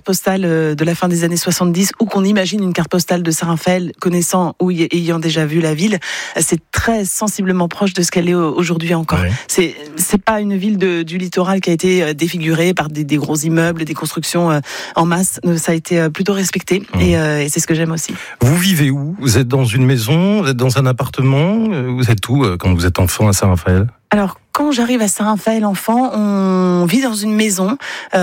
carte postale de la fin des années 70 ou qu'on imagine une carte postale de Saint-Raphaël, connaissant ou ayant déjà vu la ville, c'est très sensiblement proche de ce qu'elle est aujourd'hui encore. Ouais. C'est pas une ville du littoral qui a été défigurée par des gros immeubles, des constructions en masse. Ça a été plutôt respecté et c'est ce que j'aime aussi. Vous vivez où ? Vous êtes dans une maison ? Vous êtes dans un appartement ? Vous êtes où quand vous êtes enfant à Saint-Raphaël ? Alors, quand j'arrive à Saint-Raphaël enfant, on vit dans une maison,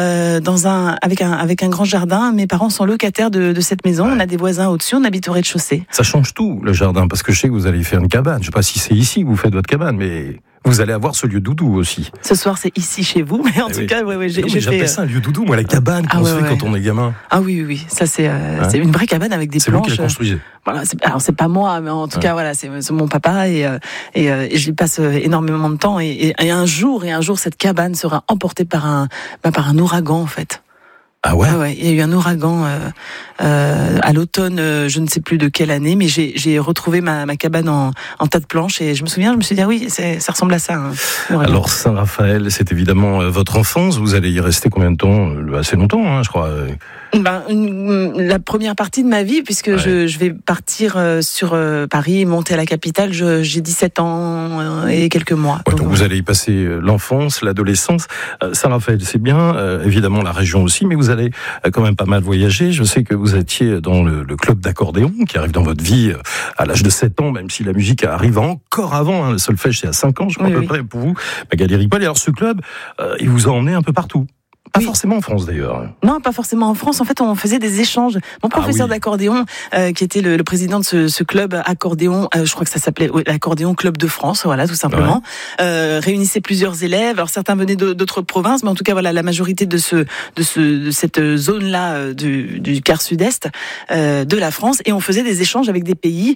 avec un grand jardin. Mes parents sont locataires de cette maison. Ouais. On a des voisins au-dessus. On habite au rez-de-chaussée. Ça change tout, le jardin, parce que je sais que vous allez faire une cabane. Je ne sais pas si c'est ici que vous faites votre cabane, mais vous allez avoir ce lieu doudou aussi. Ce soir, c'est ici chez vous, mais en tout cas, j'appelle ça un lieu doudou, moi, la cabane qu'on se fait quand on est gamin. Ah oui, ça c'est une vraie cabane avec des planches. C'est vous qui la construisez. Voilà, alors c'est pas moi, mais en tout cas voilà, c'est mon papa et j'y passe énormément de temps et un jour cette cabane sera emportée par un ouragan en fait. Ah ouais. Ouais, il y a eu un ouragan à l'automne, je ne sais plus de quelle année, mais j'ai retrouvé ma cabane en tas de planches et je me suis dit oui, ça ressemble à ça. Alors Saint-Raphaël, c'est évidemment votre enfance. Vous allez y rester combien de temps ? Assez longtemps, je crois. La première partie de ma vie, puisque je vais partir sur Paris et monter à la capitale. J'ai 17 ans et quelques mois. Ouais, donc vous allez y passer l'enfance, l'adolescence. Saint-Raphaël, c'est bien, évidemment la région aussi, mais vous allez quand même pas mal voyager. Je sais que vous étiez dans le club d'accordéon qui arrive dans votre vie à l'âge de 7 ans, même si la musique arrive encore avant. Le solfège, c'est à 5 ans, je crois, à peu près, pour vous, Magali Ripoll. Et alors ce club, il vous a emmené un peu partout. Pas forcément en France d'ailleurs. Non, pas forcément en France. En fait, on faisait des échanges. Mon professeur d'accordéon, qui était le président de ce club accordéon, je crois que ça s'appelait l'accordéon Club de France, voilà, tout simplement, réunissait plusieurs élèves. Alors certains venaient d'autres provinces, mais en tout cas, voilà, la majorité de cette zone-là du quart sud-est de la France, et on faisait des échanges avec des pays.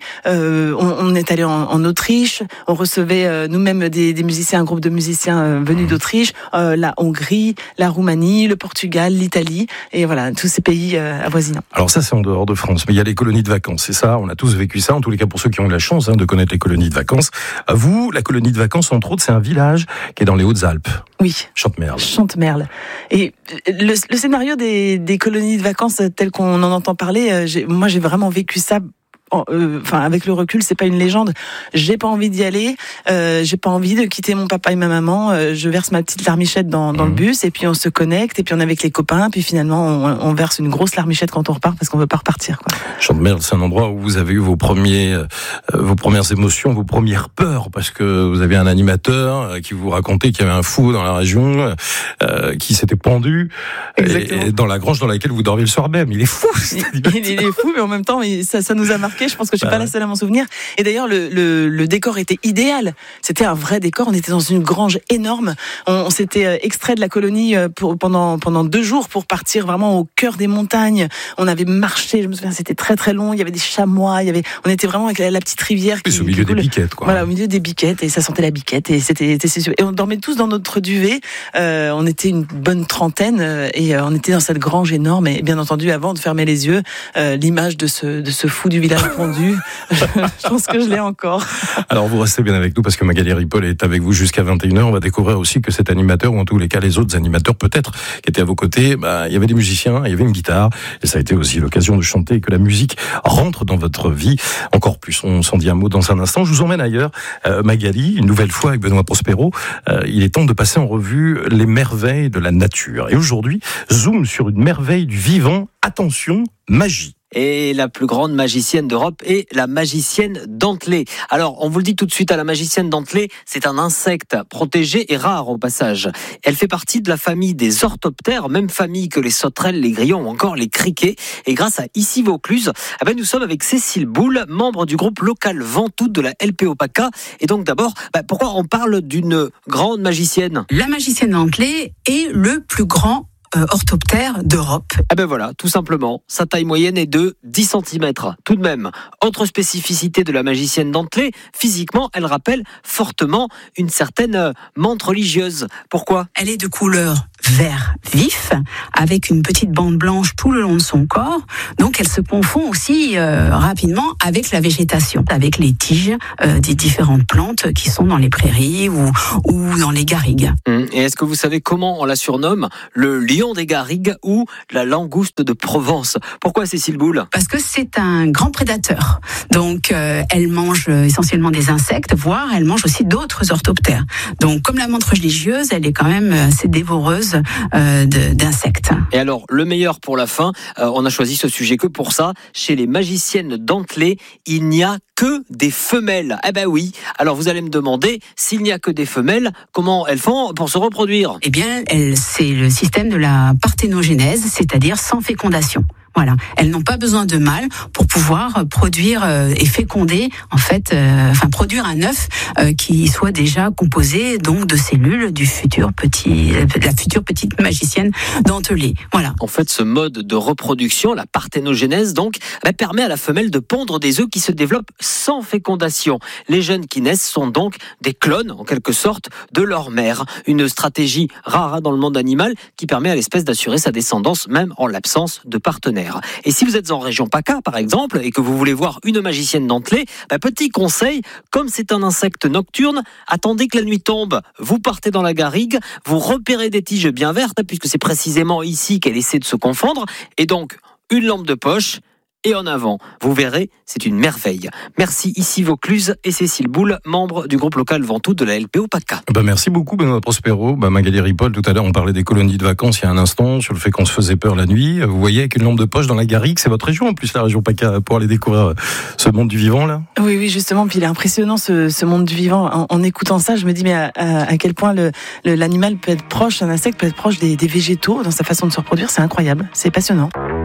On est allé en Autriche, on recevait nous-mêmes des musiciens, un groupe de musiciens venus d'Autriche, la Hongrie, la Roumanie, le Portugal, l'Italie, et voilà, tous ces pays avoisinants. Alors ça, c'est en dehors de France, mais il y a les colonies de vacances, c'est ça, on a tous vécu ça, en tous les cas pour ceux qui ont eu la chance de connaître les colonies de vacances. Vous, la colonie de vacances, entre autres, c'est un village qui est dans les Hautes-Alpes. Oui. Chantemerle. Chantemerle. Et le scénario des colonies de vacances tel qu'on en entend parler, moi j'ai vraiment vécu ça. Avec le recul, c'est pas une légende. J'ai pas envie d'y aller. J'ai pas envie de quitter mon papa et ma maman. Je verse ma petite larmichette dans le bus et puis on se connecte et puis on est avec les copains. Puis finalement, on verse une grosse larmichette quand on repart parce qu'on veut pas repartir, quoi. Chantemerle, c'est un endroit où vous avez eu vos premières émotions, vos premières peurs, parce que vous avez un animateur qui vous racontait qu'il y avait un fou dans la région qui s'était pendu et dans la grange dans laquelle vous dormiez le soir même. Il est fou. Il est fou, mais en même temps, ça nous a marqué. Je pense que je suis pas la seule à m'en souvenir. Et d'ailleurs, le décor était idéal. C'était un vrai décor. On était dans une grange énorme. On s'était extrait de la colonie pendant 2 jours pour partir vraiment au cœur des montagnes. On avait marché. Je me souviens, c'était très très long. Il y avait des chamois. On était vraiment avec la petite rivière qui au milieu des biquettes, quoi. Voilà, au milieu des biquettes, et ça sentait la biquette. Et et on dormait tous dans notre duvet. On était une bonne trentaine et on était dans cette grange énorme. Et bien entendu, avant de fermer les yeux, l'image de ce fou du village pendu, je pense que je l'ai encore. Alors vous restez bien avec nous parce que Magali Ripoll est avec vous jusqu'à 21h. On va découvrir aussi que cet animateur, ou en tous les cas les autres animateurs peut-être qui étaient à vos côtés, il y avait des musiciens, il y avait une guitare, et ça a été aussi l'occasion de chanter et que la musique rentre dans votre vie encore plus. On s'en dit un mot dans un instant. Je vous emmène ailleurs, Magali, une nouvelle fois avec Benoît Prospero. Il est temps de passer en revue les merveilles de la nature. Et aujourd'hui, zoom sur une merveille du vivant. Attention, magie. Et la plus grande magicienne d'Europe est la magicienne dentelée. Alors, on vous le dit tout de suite, la magicienne dentelée, c'est un insecte protégé et rare au passage. Elle fait partie de la famille des orthoptères, même famille que les sauterelles, les grillons ou encore les criquets. Et grâce à Ici Vaucluse, nous sommes avec Cécile Boulle, membre du groupe local Ventoute de la LPO PACA. Et donc d'abord, pourquoi on parle d'une grande magicienne ? La magicienne dentelée est le plus grand orthoptère d'Europe. Voilà, tout simplement. Sa taille moyenne est de 10 cm. Tout de même, autre spécificité de la magicienne dentelée, physiquement, elle rappelle fortement une certaine menthe religieuse. Pourquoi ? Elle est de couleur vert vif avec une petite bande blanche tout le long de son corps. Donc elle se confond aussi rapidement avec la végétation, avec les tiges des différentes plantes qui sont dans les prairies ou dans les garrigues. Et est-ce que vous savez comment on la surnomme? Le lion des garrigues ou la langouste de Provence. Pourquoi, Cécile Boule? Parce que c'est un grand prédateur. Donc elle mange essentiellement des insectes, voire elle mange aussi d'autres orthoptères. Donc comme la menthe religieuse, elle est quand même assez dévoreuse d'insectes. Et alors, le meilleur pour la fin, on a choisi ce sujet que pour ça. Chez les magiciennes dentelées, il n'y a que des femelles. Eh ben oui. Alors vous allez me demander, s'il n'y a que des femelles, comment elles font pour se reproduire? Eh bien, c'est le système de la parthénogénèse, c'est-à-dire sans fécondation. Voilà, elles n'ont pas besoin de mâles pour pouvoir produire et féconder, en fait, produire un œuf qui soit déjà composé donc de cellules de la future petite magicienne dentelée. Voilà. En fait, ce mode de reproduction, la parthénogénèse, donc, permet à la femelle de pondre des œufs qui se développent sans fécondation. Les jeunes qui naissent sont donc des clones, en quelque sorte, de leur mère. Une stratégie rare dans le monde animal qui permet à l'espèce d'assurer sa descendance, même en l'absence de partenaire. Et si vous êtes en région PACA, par exemple, et que vous voulez voir une magicienne dentelée, petit conseil, comme c'est un insecte nocturne, attendez que la nuit tombe. Vous partez dans la garrigue, vous repérez des tiges bien vertes, puisque c'est précisément ici qu'elle essaie de se confondre, et donc une lampe de poche, et en avant. Vous verrez, c'est une merveille. Merci ici Vaucluse et Cécile Boule, membre du groupe local Ventoux de la LPO PACA. Merci beaucoup Benoît Prospero. Magali Ripoll, tout à l'heure on parlait des colonies de vacances il y a un instant, sur le fait qu'on se faisait peur la nuit. Vous voyez, avec une lampe de poche dans la garrigue, c'est votre région en plus, la région PACA, pour aller découvrir ce monde du vivant là. Oui, justement, puis il est impressionnant ce monde du vivant. En écoutant ça, je me dis mais à quel point l'animal peut être proche, un insecte peut être proche des végétaux dans sa façon de se reproduire, c'est incroyable, c'est passionnant.